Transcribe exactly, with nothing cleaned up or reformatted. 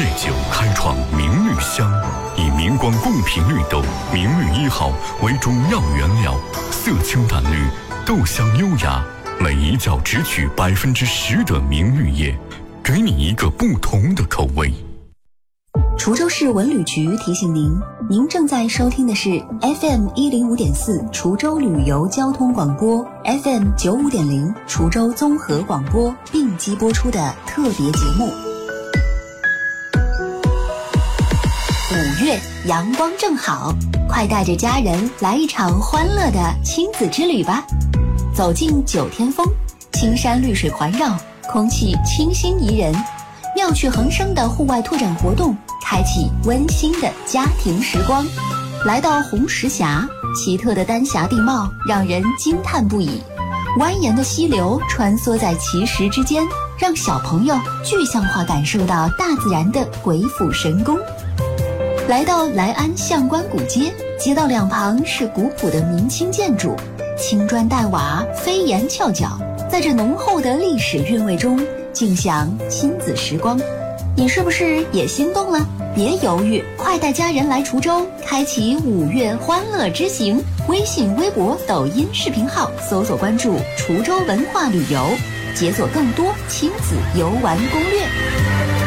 夜久开创明绿香，以明光贡品绿豆明绿一号为主要原料，色清淡绿，豆香优雅，每一角只取百分之十的明绿叶，给你一个不同的口味。 滁州市文旅局提醒您，您正在收听的是 F M 一零五点四滁州旅游交通广播 ，F M 九五点零滁州综合广播并机播出的特别节目。五月阳光正好，快带着家人来一场欢乐的亲子之旅吧！走进九天峰，青山绿水环绕，空气清新宜人，妙趣横生的户外拓展活动，开启温馨的家庭时光。来到红石峡，奇特的丹霞地貌让人惊叹不已，蜿蜒的溪流穿梭在奇石之间，让小朋友具象化感受到大自然的鬼斧神工。来到来安相关古街，街道两旁是古朴的明清建筑，青砖黛瓦，飞檐翘角，在这浓厚的历史韵味中尽享亲子时光。你是不是也心动了？别犹豫，快带家人来滁州，开启五月欢乐之行。微信、微博、抖音视频号搜索关注滁州文化旅游，解锁更多亲子游玩攻略。